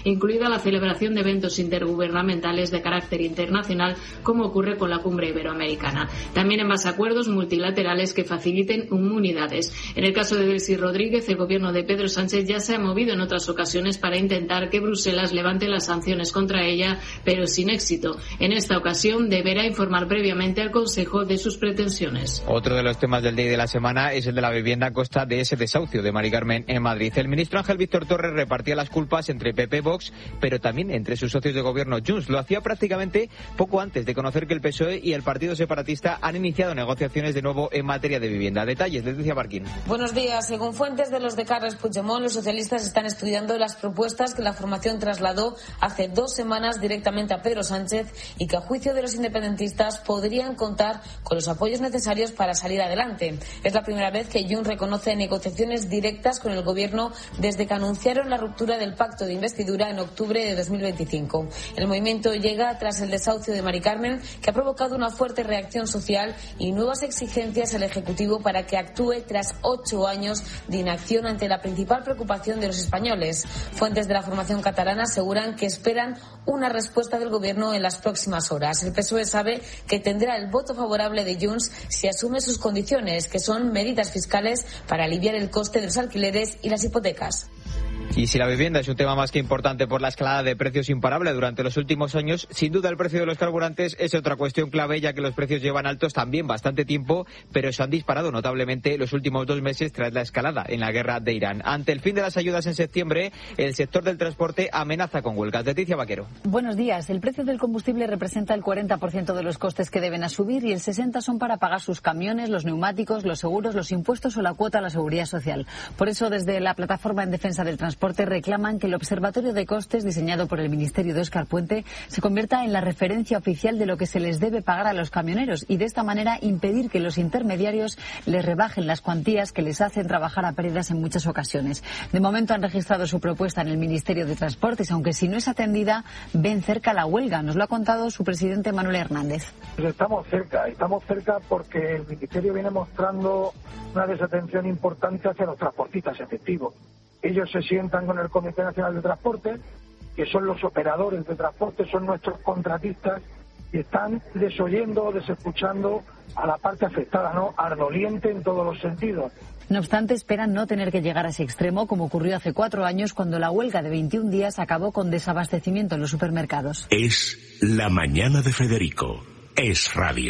incluida la celebración de eventos intergubernamentales de carácter internacional, como ocurre con la Cumbre Iberoamericana. También en base a acuerdos multilaterales que faciliten inmunidades. En el caso de Delcy Rodríguez, el gobierno de Pedro Sánchez ya se ha movido en otras ocasiones para intentar que Bruselas levante las sanciones contra ella, pero sin éxito. En esta ocasión deberá informar previamente al Consejo de sus pretensiones. Otro de los temas del día y de la semana es el de la vivienda a costa de ese desahucio de Mari Carmen en Madrid. El ministro Ángel Víctor Torres repartía las culpas entre PP, Vox, pero también entre sus socios de gobierno Junts. Lo hacía prácticamente poco antes de conocer que el PSOE y el Partido Separatista han iniciado negociaciones de nuevo en materia de vivienda. Detalles, Leticia Barquín. Buenos días. Según fuentes de los de Carles Puigdemont, los socialistas están estudiando las propuestas que la formación trasladó hace 2 semanas directamente a Pedro Sánchez y que a juicio de los independentistas podrían contar con los apoyos necesarios para salir adelante. Es la primera vez que Junts reconoce negociaciones directas con el gobierno desde que anunciaron la ruptura del pacto de investidura en octubre de 2025. El movimiento llega tras el desahucio de Mari Carmen, que ha provocado una fuerte reacción social y nuevas exigencias al Ejecutivo para que actúe tras 8 años de inacción ante la principal preocupación de los españoles. Fuentes de la formación catalana aseguran que esperan una respuesta del gobierno en las próximas horas. El PSOE sabe que tendrá el voto favorable de Junts si asume sus condiciones, que son medidas fiscales para aliviar el coste de los alquileres y las hipotecas. Y si la vivienda es un tema más que importante por la escalada de precios imparable durante los últimos años, sin duda el precio de los carburantes es otra cuestión clave, ya que los precios llevan altos también bastante tiempo, pero se han disparado notablemente los últimos 2 meses tras la escalada en la guerra de Irán. Ante el fin de las ayudas en septiembre, el sector del transporte amenaza con huelgas. Leticia Vaquero. Buenos días. El precio del combustible representa el 40% de los costes que deben subir y el 60% son para pagar sus camiones, los neumáticos, los seguros, los impuestos o la cuota a la seguridad social. Por eso, desde la Plataforma en Defensa del Transporte reclaman que el Observatorio de Costes, diseñado por el Ministerio de Óscar Puente, se convierta en la referencia oficial de lo que se les debe pagar a los camioneros y de esta manera impedir que los intermediarios les rebajen las cuantías que les hacen trabajar a pérdidas en muchas ocasiones. De momento han registrado su propuesta en el Ministerio de Transportes, aunque si no es atendida, ven cerca la huelga. Nos lo ha contado su presidente Manuel Hernández. Estamos cerca porque el Ministerio viene mostrando una desatención importante hacia los transportistas efectivos. Ellos se sientan con el Comité Nacional de Transporte, que son los operadores de transporte, son nuestros contratistas, y están desoyendo, desescuchando a la parte afectada, ¿no? Ardoliente en todos los sentidos. No obstante, esperan no tener que llegar a ese extremo, como ocurrió hace 4 años, cuando la huelga de 21 días acabó con desabastecimiento en los supermercados. Es la mañana de Federico. Es radio.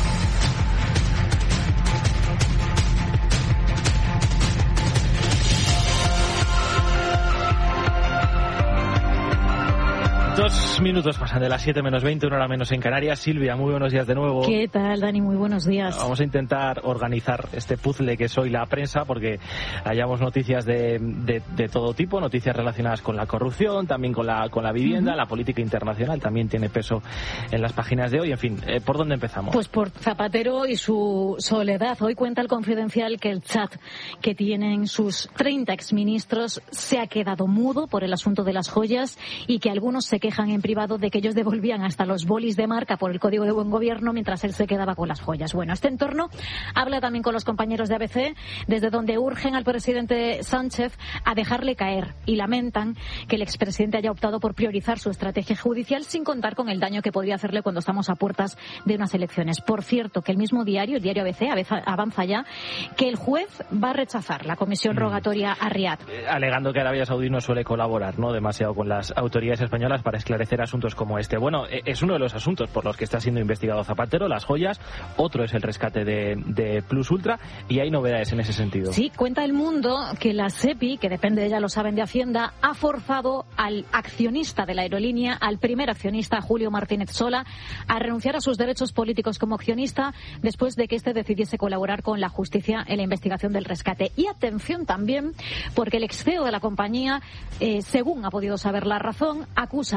Dos minutos pasan de las 7 menos 20, 1 hora menos en Canarias. Silvia, muy buenos días de nuevo. ¿Qué tal, Dani? Muy buenos días. Vamos a intentar organizar este puzzle que es hoy la prensa, porque hallamos noticias de todo tipo, noticias relacionadas con la corrupción, también con la vivienda, la política internacional también tiene peso en las páginas de hoy. En fin, ¿por dónde empezamos? Pues por Zapatero y su soledad. Hoy cuenta el Confidencial que el chat que tienen sus 30 exministros se ha quedado mudo por el asunto de las joyas y que algunos se quejan en privado de que ellos devolvían hasta los bolis de marca por el Código de Buen Gobierno mientras él se quedaba con las joyas. Bueno, este entorno habla también con los compañeros de ABC, desde donde urgen al presidente Sánchez a dejarle caer y lamentan que el expresidente haya optado por priorizar su estrategia judicial sin contar con el daño que podría hacerle cuando estamos a puertas de unas elecciones. Por cierto, que el mismo diario, el diario ABC, avanza ya que el juez va a rechazar la comisión rogatoria a Riad. Alegando que Arabia Saudí no suele colaborar, ¿no?, demasiado con las autoridades españolas para esclarecer asuntos como este. Bueno, es uno de los asuntos por los que está siendo investigado Zapatero, las joyas. Otro es el rescate de Plus Ultra, y hay novedades en ese sentido. Sí, cuenta El Mundo que la SEPI, que depende de ella, lo saben, de Hacienda, ha forzado al accionista de la aerolínea, al primer accionista, Julio Martínez Sola, a renunciar a sus derechos políticos como accionista después de que éste decidiese colaborar con la justicia en la investigación del rescate. Y atención también, porque el ex CEO de la compañía, según ha podido saber La Razón, acusa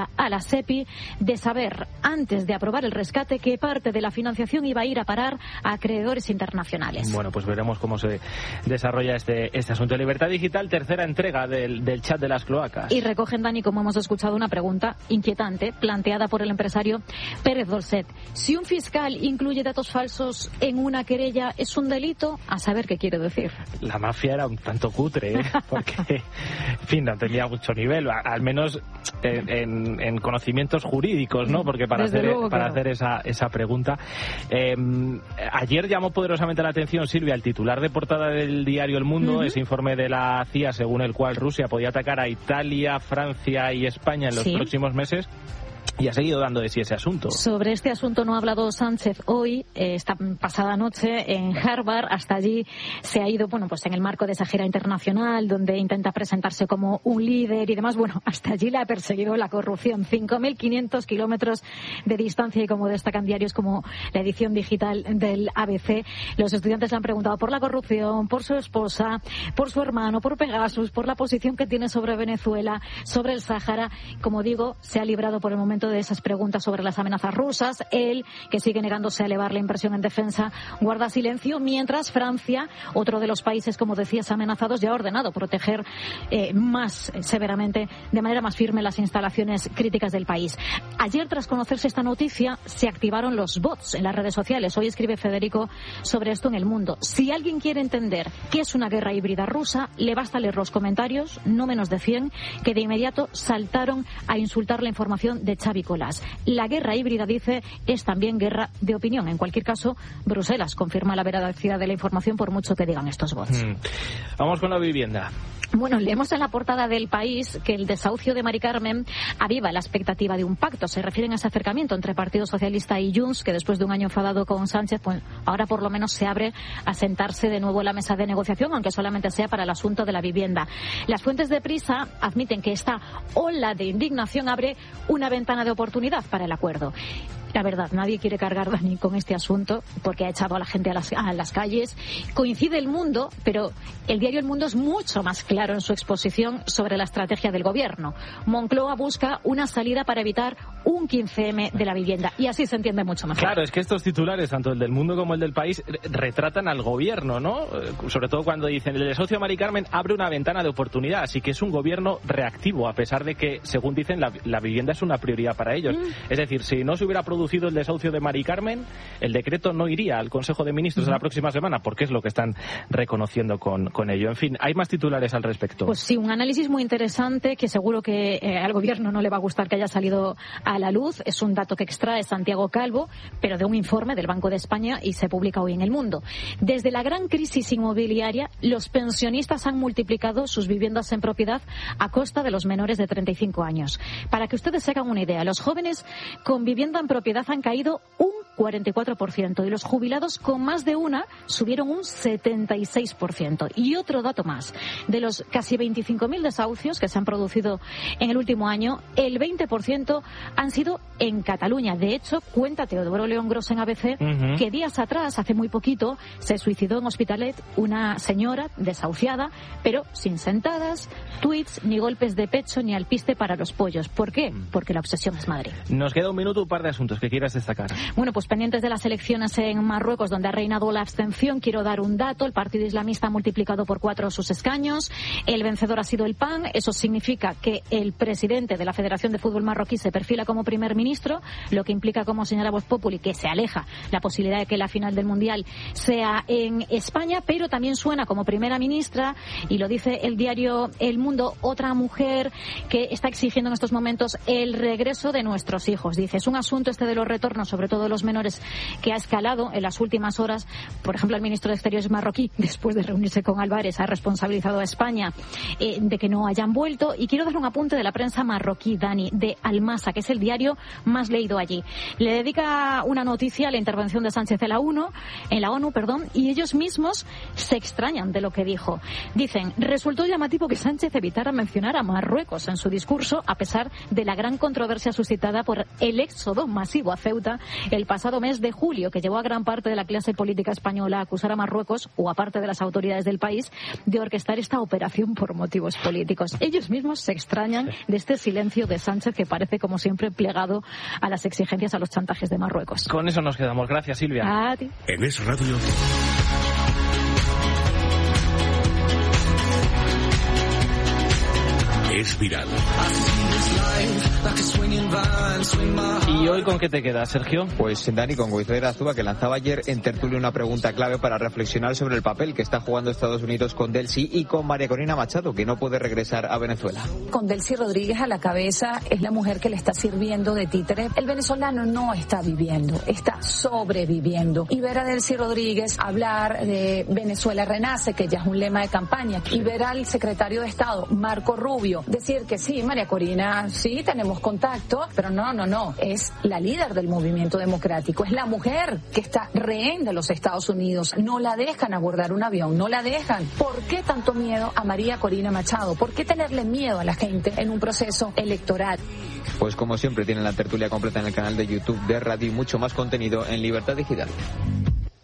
urgencia a la SEPI de saber, antes de aprobar el rescate, qué parte de la financiación iba a ir a parar a acreedores internacionales. Bueno, pues veremos cómo se desarrolla este asunto. Libertad Digital, tercera entrega del chat de las cloacas. Y recogen, Dani, como hemos escuchado, una pregunta inquietante planteada por el empresario Pérez Dolcet. Si un fiscal incluye datos falsos en una querella, ¿es un delito? A saber qué quiere decir. La mafia era un tanto cutre, porque, en fin, no tenía mucho nivel, al menos en conocimientos jurídicos, ¿no? Porque para hacer esa pregunta. Ayer llamó poderosamente la atención, Silvia, el titular de portada del diario El Mundo, ese informe de la CIA según el cual Rusia podía atacar a Italia, Francia y España en los próximos meses. Y ha seguido dando de sí ese asunto. Sobre este asunto no ha hablado Sánchez hoy, esta pasada noche en Harvard. Hasta allí se ha ido, bueno, pues en el marco de esa gira internacional donde intenta presentarse como un líder y demás. Bueno, hasta allí le ha perseguido la corrupción. 5.500 kilómetros de distancia, y como destacan diarios como la edición digital del ABC, los estudiantes le han preguntado por la corrupción, por su esposa, por su hermano, por Pegasus, por la posición que tiene sobre Venezuela, sobre el Sáhara. Como digo, se ha librado por el momento de esas preguntas sobre las amenazas rusas. Él, que sigue negándose a elevar la inversión en defensa, guarda silencio, mientras Francia, otro de los países, como decías, amenazados, ya ha ordenado proteger más severamente, de manera más firme, las instalaciones críticas del país. Ayer, tras conocerse esta noticia, se activaron los bots en las redes sociales. Hoy escribe Federico sobre esto en El Mundo. Si alguien quiere entender qué es una guerra híbrida rusa, le basta leer los comentarios, no menos de 100, que de inmediato saltaron a insultar la información de Xavi Colás. La guerra híbrida, dice, es también guerra de opinión. En cualquier caso, Bruselas confirma la veracidad de la información por mucho que digan estos bots. Vamos con la vivienda. Bueno, leemos en la portada del País que el desahucio de Mari Carmen aviva la expectativa de un pacto. Se refieren a ese acercamiento entre Partido Socialista y Junts, que después de un año enfadado con Sánchez, pues ahora por lo menos se abre a sentarse de nuevo en la mesa de negociación, aunque solamente sea para el asunto de la vivienda. Las fuentes de Prisa admiten que esta ola de indignación abre una ventana de oportunidad para el acuerdo. La verdad, nadie quiere cargar, Dani, con este asunto porque ha echado a la gente a las calles. Coincide El Mundo, pero el diario El Mundo es mucho más claro en su exposición sobre la estrategia del gobierno. Moncloa busca una salida para evitar un 15M de la vivienda, y así se entiende mucho mejor. Claro, es que estos titulares, tanto el del Mundo como el del País, retratan al gobierno, ¿no? Sobre todo cuando dicen el desahucio de Mari Carmen abre una ventana de oportunidad, así que es un gobierno reactivo, a pesar de que, según dicen, la vivienda es una prioridad para ellos. Es decir, si no se hubiera producido el desahucio de Mari Carmen, el decreto no iría al Consejo de Ministros de la próxima semana, porque es lo que están reconociendo con ello. En fin, hay más titulares al respecto. Pues sí, un análisis muy interesante que seguro que al gobierno no le va a gustar que haya salido a la luz. Es un dato que extrae Santiago Calvo, pero de un informe del Banco de España, y se publica hoy en El Mundo. Desde la gran crisis inmobiliaria, los pensionistas han multiplicado sus viviendas en propiedad a costa de los menores de 35 años. Para que ustedes se hagan una idea, los jóvenes con vivienda en propiedad han caído un 44% y los jubilados con más de una subieron un 76%. Y otro dato más, de los casi 25.000 desahucios que se han producido en el último año, el 20% han sido en Cataluña. De hecho, cuenta Teodoro León Gros en ABC que días atrás, hace muy poquito, se suicidó en Hospitalet una señora desahuciada, pero sin sentadas, tuits, ni golpes de pecho, ni alpiste para los pollos. ¿Por qué? Porque la obsesión es Madrid. Nos queda un minuto, un par de asuntos que quieras destacar. Bueno, pues pendientes de las elecciones en Marruecos, donde ha reinado la abstención, quiero dar un dato. El Partido Islamista ha multiplicado por 4 sus escaños. El vencedor ha sido el PAN. Eso significa que el presidente de la Federación de Fútbol marroquí se perfila como primer ministro, lo que implica, como señala Voz Populi, que se aleja la posibilidad de que la final del Mundial sea en España, pero también suena como primera ministra, y lo dice el diario El Mundo, otra mujer que está exigiendo en estos momentos el regreso de nuestros hijos. Dice, es un asunto este de los retornos, sobre todo de los menores, que ha escalado en las últimas horas. Por ejemplo, el ministro de Exteriores marroquí, después de reunirse con Álvarez, ha responsabilizado a España de que no hayan vuelto. Y quiero dar un apunte de la prensa marroquí, Dani, de Almasa, que es el diario más leído allí. Le dedica una noticia a la intervención de Sánchez en la ONU, y ellos mismos se extrañan de lo que dijo. Dicen, resultó llamativo que Sánchez evitara mencionar a Marruecos en su discurso, a pesar de la gran controversia suscitada por el éxodo masivo a Ceuta el pasado pasado mes de julio, que llevó a gran parte de la clase política española a acusar a Marruecos, o a parte de las autoridades del país, de orquestar esta operación por motivos políticos. Ellos mismos se extrañan de este silencio de Sánchez, que parece, como siempre, plegado a las exigencias, a los chantajes de Marruecos. Con eso nos quedamos. Gracias, Silvia. A ti. En Es Radio. Es viral. ¿Y hoy con qué te quedas, Sergio? Pues Dani, con Goizueta Azúa, que lanzaba ayer en tertulia una pregunta clave para reflexionar sobre el papel que está jugando Estados Unidos con Delcy y con María Corina Machado, que no puede regresar a Venezuela. Con Delcy Rodríguez a la cabeza, es la mujer que le está sirviendo de títere. El venezolano no está viviendo, está sobreviviendo. Y ver a Delcy Rodríguez hablar de Venezuela renace, que ya es un lema de campaña, y ver al secretario de Estado, Marco Rubio, decir que sí, María Corina, sí, tenemos contacto, pero no, es la líder del movimiento democrático, es la mujer que está rehén de los Estados Unidos, no la dejan abordar un avión, no la dejan. ¿Por qué tanto miedo a María Corina Machado? ¿Por qué tenerle miedo a la gente en un proceso electoral? Pues como siempre tienen la tertulia completa en el canal de YouTube de Radio y mucho más contenido en Libertad Digital.